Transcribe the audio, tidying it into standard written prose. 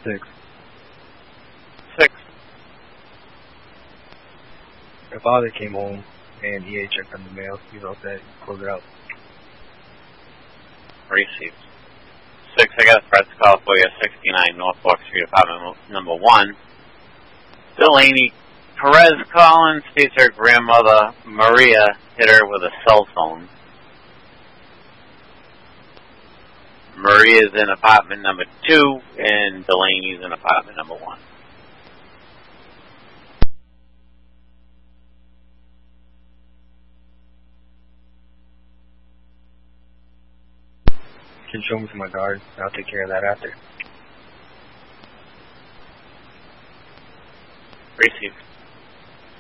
6. 6. My father came home and he had checked on the mail. He's all set. Close it out. Received. 6, I got a press call for you, 69 Norfolk Street, apartment number 1. Delaney Perez Collins states her grandmother, Maria, hit her with a cell phone. Maria's in apartment number 2, and Delaney's in apartment number 1. You can show me to my guard. I'll take care of that after. Received.